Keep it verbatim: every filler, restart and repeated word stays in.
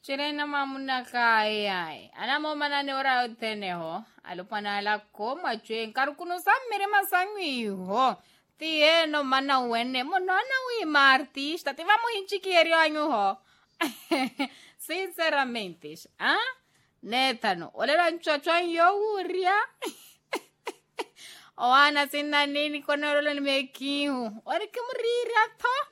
Chirena mamuna kai ai. Ana mo manane ora utene ho. Alupana la koma chuen karukuno sammere masangwi ho. Tie no mana wene mo nona wi martista. Te vamos in chiquierio anyo ho. Sinceramente, ah? Netano. Ole la nchachwan yo uria. O ana sinna nini kono le mekiu. Ore kemuriri ato.